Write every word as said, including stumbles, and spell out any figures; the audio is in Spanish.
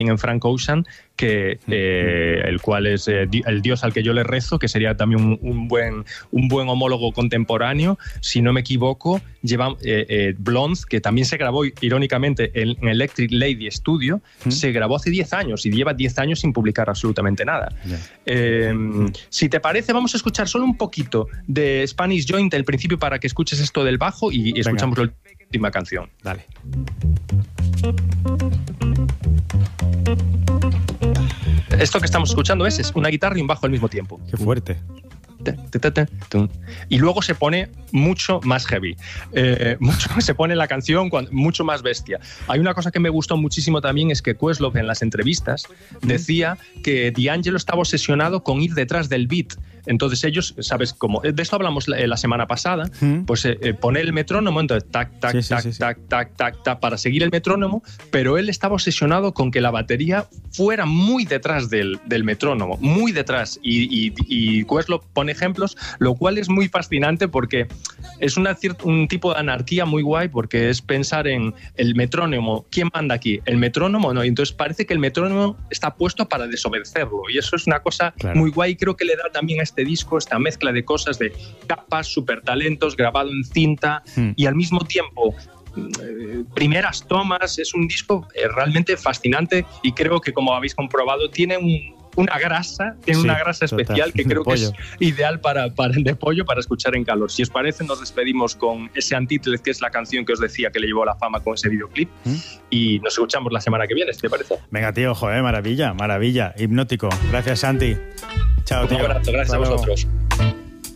en Frank Ocean, que, eh, el cual es eh, el dios al que yo le rezo, que sería también un, un, buen, un buen homólogo contemporáneo. Si no me equivoco, lleva eh, eh, Blonde, que también se grabó irónicamente en, en Electric Lady Studio, ¿Mm? se grabó hace diez años y lleva diez años sin publicar absolutamente nada. Yeah. Eh, si te parece, vamos a escuchar solo un poquito de Spanish Joint al principio para que escuches esto del bajo y, y escuchamos la última canción. Dale. Esto que estamos escuchando es, es una guitarra y un bajo al mismo tiempo. Qué fuerte. Y luego se pone mucho más heavy, eh, mucho, se pone la canción cuando, mucho más bestia. Hay una cosa que me gustó muchísimo también, es que Questlove en las entrevistas decía que D'Angelo estaba obsesionado con ir detrás del beat. Entonces ellos, ¿sabes? Como de esto hablamos la, la semana pasada, ¿Mm? pues eh, eh, poner el metrónomo, entonces tac, tac, sí, tac, sí, sí, tac, sí. tac, tac, tac, para seguir el metrónomo, pero él estaba obsesionado con que la batería fuera muy detrás del, del metrónomo, muy detrás. Y, y, y Questlove pone ejemplos, lo cual es muy fascinante porque es una ciert, un tipo de anarquía muy guay, porque es pensar en el metrónomo. ¿Quién manda aquí? ¿El metrónomo? No. Y entonces parece que el metrónomo está puesto para desobedecerlo. Y eso es una cosa claro. muy guay. Creo que le da también a este disco esta mezcla de cosas, de capas, super talentos, grabado en cinta hmm. y al mismo tiempo eh, primeras tomas. Es un disco eh, realmente fascinante y creo que, como habéis comprobado, tiene un una grasa, tiene sí, una grasa especial total. que creo que es ideal para, para el de pollo para escuchar en calor. Si os parece, nos despedimos con ese Antítesis, que es la canción que os decía que le llevó a la fama con ese videoclip, ¿Mm? y nos escuchamos la semana que viene, ¿te parece? Venga, tío, joder, maravilla, maravilla, hipnótico. Gracias, Santi. Chao, tío. Un abrazo, gracias Hasta a vosotros. Luego.